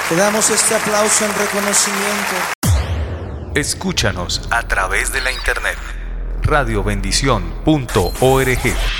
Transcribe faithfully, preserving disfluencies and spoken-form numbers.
Te damos este aplauso en reconocimiento. Escúchanos a través de la internet radio bendición punto org.